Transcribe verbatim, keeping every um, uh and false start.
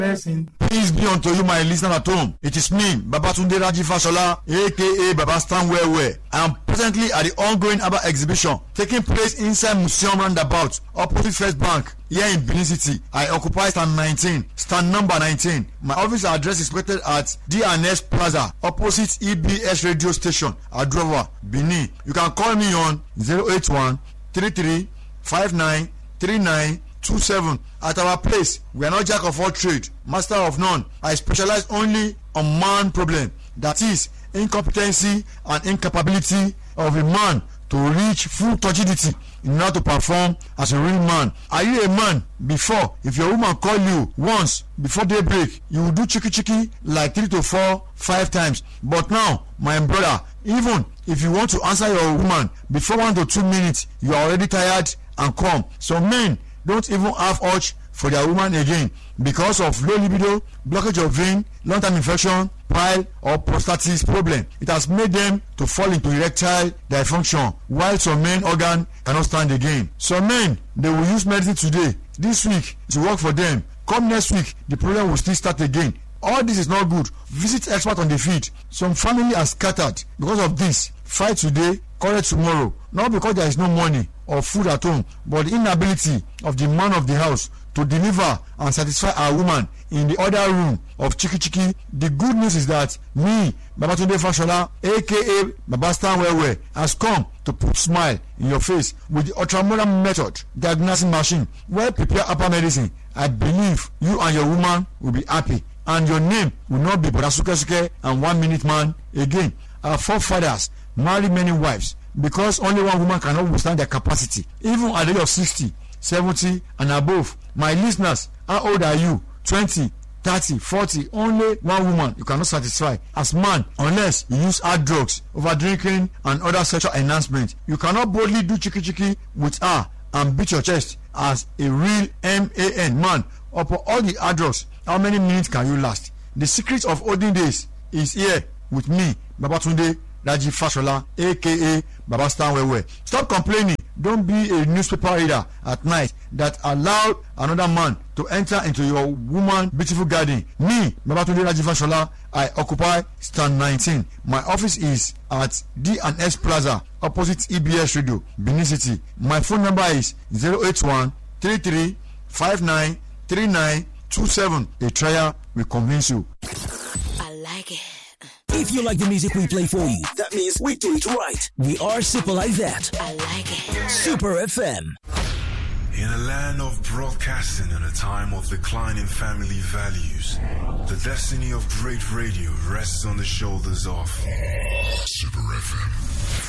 person. Peace be unto you, my listener at home. It is me, Babatunde Raji Fashola, aka Baba Stand Well Well. I am presently at the ongoing Abba exhibition taking place inside Museum Roundabout, opposite First Bank, here in Benin City. I occupy stand nineteen, stand number nineteen. My office address is located at D and S Plaza, opposite E B S radio station, Adrova, Benin. You can call me on zero eight one, three three, five nine, three nine two seven. At our place, we are not jack of all trade, master of none. I specialize only on man problem, that is incompetency and incapability of a man to reach full turgidity in order to perform as a real man. Are you a man? Before, if your woman call you once before daybreak, you will do chicky chicky like three to four, five times. But now, my brother, even if you want to answer your woman before one to two minutes, you are already tired and calm. So men don't even have urge for their woman again because of low libido, blockage of vein, long-term infection, pile or prostatitis problem. It has made them to fall into erectile dysfunction, while some men organ cannot stand again. Some men, they will use medicine today, this week to work for them. Come next week, the problem will still start again. All this is not good. Visit expert on the field. Some family are scattered because of this. Fight today, quarrel tomorrow. Not because there is no money or food at home, but the inability of the man of the house to deliver and satisfy our woman in the other room of Chiki Chiki. The good news is that me, Babatunde Fashola, aka Baba Stand Well Well, has come to put smile in your face with the ultramodern method diagnostic machine where prepare upper medicine. I believe you and your woman will be happy, and your name will not be Bodasuke Suke and one minute man again. Our forefathers married many wives because only one woman cannot withstand their capacity, even at the age of sixty, seventy and above. My listeners, how old are you? twenty, thirty, forty. Only one woman you cannot satisfy as man unless you use hard drugs, over drinking and other sexual enhancement. You cannot boldly do chiki chiki with her and beat your chest as a real man man upon all the hard drugs. How many minutes can you last? The secret of olden days is here with me, Babatunde Raji Fashola, aka Baba Stand Well Well. Stop complaining. Don't be a newspaper reader at night that allowed another man to enter into your woman beautiful garden. Me, Babatunde Raji Fashola, I occupy stand nineteen. My office is at D and S Plaza, opposite E B S Radio, Benin City. My phone number is zero eight one, three three, five nine, three nine two seven. A trial will convince you. I like it. If you like the music we play for you, that means we do it right. We are super like that. I like it. Super F M. In a land of broadcasting and a time of declining family values, the destiny of great radio rests on the shoulders of Super F M.